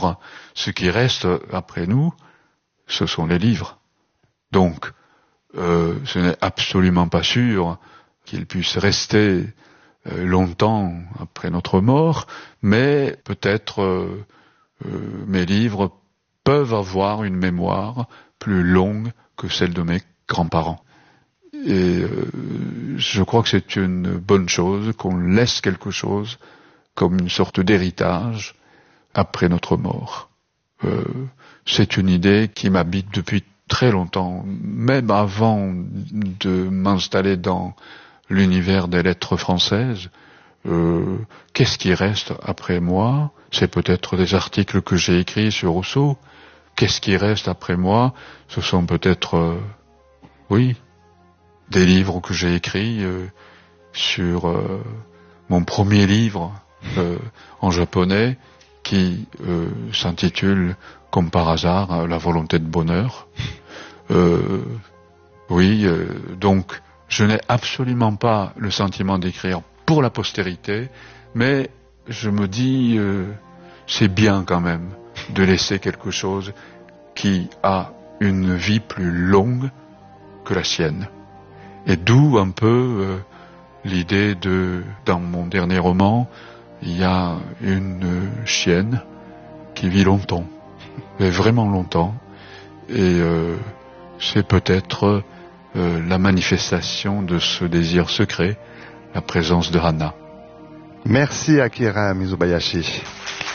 livres, ce qui reste après nous, ce sont les livres. Donc, ce n'est absolument pas sûr qu'ils puissent rester longtemps après notre mort, mais peut-être mes livres peuvent avoir une mémoire plus longue que celle de mes grands-parents. Et je crois que c'est une bonne chose qu'on laisse quelque chose comme une sorte d'héritage après notre mort. C'est une idée qui m'habite depuis très longtemps, même avant de m'installer dans l'univers des lettres françaises. Qu'est-ce qui reste après moi? C'est peut-être des articles que j'ai écrits sur Rousseau. Qu'est-ce qui reste après moi? Ce sont peut-être, des livres que j'ai écrits sur mon premier livre en japonais qui s'intitule, comme par hasard, La volonté de bonheur. Donc, je n'ai absolument pas le sentiment d'écrire pour la postérité, mais je me dis, c'est bien quand même de laisser quelque chose qui a une vie plus longue que la sienne. Et d'où un peu l'idée dans mon dernier roman, il y a une chienne qui vit longtemps, mais vraiment longtemps, et c'est peut-être la manifestation de ce désir secret, la présence de Hana. Merci Akira Mizubayashi.